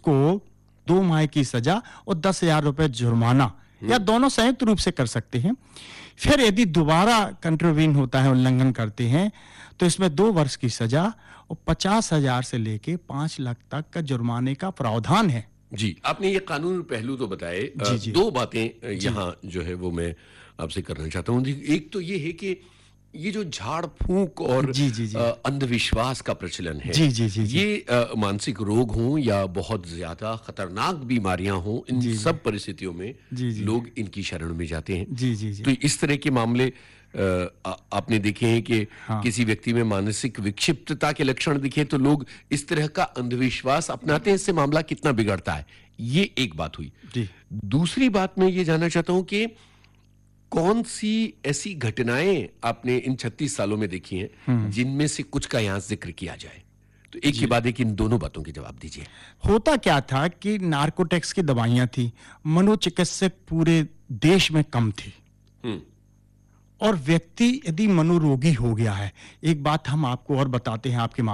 उसको 2 माह की सजा और 10,000 रुपए जुर्माना या दोनों संयुक्त रूप से कर सकते हैं। फिर यदि दोबारा कंट्रोवीन होता है, उल्लंघन करते हैं, तो इसमें 2 वर्ष की सजा और 50,000 से लेके 5 लाख तक का जुर्माने का प्रावधान है। जी, आपने ये कानून पहलू तो बताए। जी, जी। 2 बातें यहाँ जो है वो मैं आपसे करना चाहता हूँ। एक तो ये है कि ये जो झाड़ फूंक और जी, जी, जी। अंधविश्वास का प्रचलन है, जी, जी, जी, जी। ये मानसिक रोग हों या बहुत ज्यादा खतरनाक बीमारियां हों, इन जी, जी। सब परिस्थितियों में जी, जी। लोग इनकी शरण में जाते हैं। जी, जी, जी। तो इस तरह के मामले आपने देखे हैं कि हाँ। किसी व्यक्ति में मानसिक विक्षिप्तता के लक्षण दिखे तो लोग इस तरह का अंधविश्वास अपनाते हैं, इससे मामला कितना बिगड़ता है। ये एक बात हुई। जी। दूसरी बात मैं ये जानना चाहता हूं कि कौन सी ऐसी घटनाएं आपने इन 36 सालों में देखी हैं जिनमें से कुछ का यहां जिक्र किया जाए? तो एक के बाद एक इन दोनों बातों के जवाब दीजिए। होता क्या था कि नार्कोटिक्स की दवाइयां थी, मनोचिकित्सक पूरे देश में कम थे। और व्यक्ति यदि मनोरोगी हो गया है, एक बात हम आपको और बताते हैं आपके